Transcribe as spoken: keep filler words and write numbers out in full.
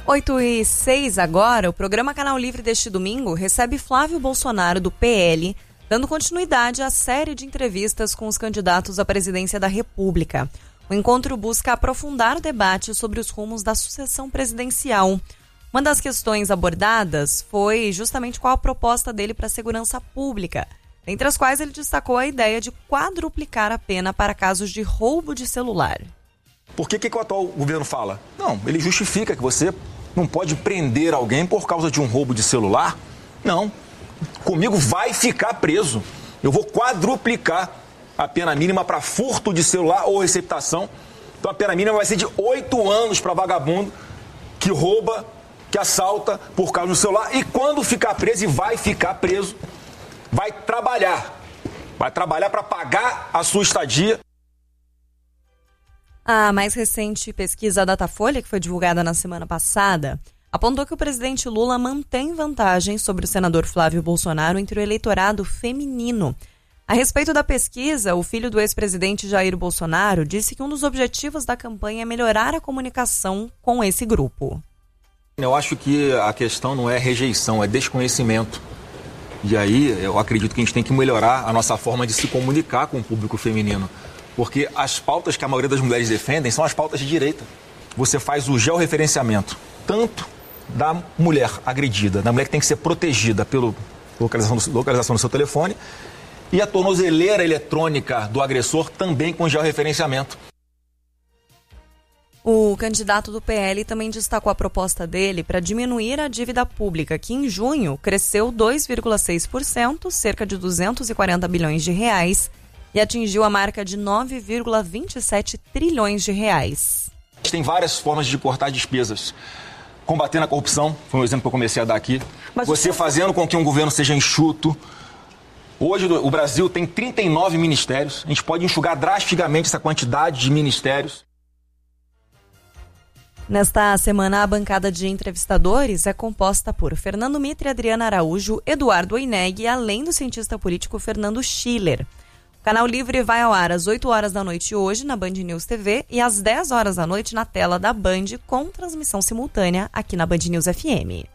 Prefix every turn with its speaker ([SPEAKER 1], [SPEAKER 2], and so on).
[SPEAKER 1] oito e seis agora, o programa Canal Livre deste domingo recebe Flávio Bolsonaro, do P L, dando continuidade à série de entrevistas com os candidatos à presidência da República. O encontro busca aprofundar o debate sobre os rumos da sucessão presidencial. Uma das questões abordadas foi justamente qual a proposta dele para a segurança pública, entre as quais ele destacou a ideia de quadruplicar a pena para casos de roubo de celular.
[SPEAKER 2] Por que, que o atual governo fala? Não, ele justifica que você não pode prender alguém por causa de um roubo de celular. Não, comigo vai ficar preso. Eu vou quadruplicar a pena mínima para furto de celular ou receptação. Então a pena mínima vai ser de oito anos para vagabundo que rouba, que assalta por causa do celular. E quando ficar preso, e vai ficar preso, vai trabalhar. Vai trabalhar para pagar a sua estadia.
[SPEAKER 1] A mais recente pesquisa Datafolha, que foi divulgada na semana passada, apontou que o presidente Lula mantém vantagem sobre o senador Flávio Bolsonaro entre o eleitorado feminino. A respeito da pesquisa, o filho do ex-presidente Jair Bolsonaro disse que um dos objetivos da campanha é melhorar a comunicação com esse grupo.
[SPEAKER 2] Eu acho que a questão não é rejeição, é desconhecimento. E aí eu acredito que a gente tem que melhorar a nossa forma de se comunicar com o público feminino. Porque as pautas que a maioria das mulheres defendem são as pautas de direita. Você faz o georreferenciamento, tanto da mulher agredida, da mulher que tem que ser protegida pela localização do, localização do seu telefone, e a tornozeleira eletrônica do agressor também com georreferenciamento.
[SPEAKER 1] O candidato do P L também destacou a proposta dele para diminuir a dívida pública, que em junho cresceu dois vírgula seis por cento, cerca de duzentos e quarenta bilhões de reais, e atingiu a marca de nove vírgula vinte e sete trilhões de reais.
[SPEAKER 2] Tem várias formas de cortar despesas. Combatendo a corrupção, foi um exemplo que eu comecei a dar aqui. Mas você fazendo com que um governo seja enxuto. Hoje o Brasil tem trinta e nove ministérios. A gente pode enxugar drasticamente essa quantidade de ministérios.
[SPEAKER 1] Nesta semana, a bancada de entrevistadores é composta por Fernando Mitre, Adriana Araújo, Eduardo Oineg, além do cientista político Fernando Schiller. O Canal Livre vai ao ar às oito horas da noite hoje na Band News T V e às dez horas da noite na tela da Band, com transmissão simultânea aqui na Band News F M.